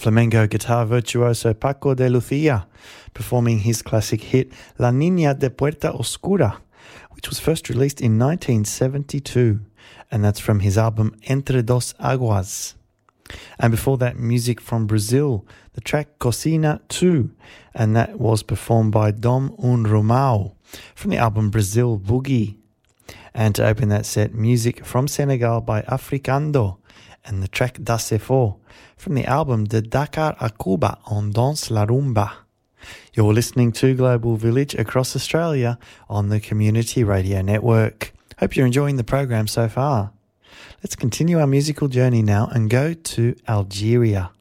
flamenco guitar virtuoso Paco de Lucia, performing his classic hit La Niña de Puerta Oscura, which was first released in 1972, and that's from his album Entre Dos Aguas. And before that, music from Brazil, the track Cocina 2, and that was performed by Dom Romao from the album Brazil Boogie. And to open that set, music from Senegal by Africando, and the track Dasefo from the album De Dakar a Cuba on Danse la Rumba. You're listening to Global Village across Australia on the Community Radio Network. Hope you're enjoying the program so far. Let's continue our musical journey now and go to Algeria.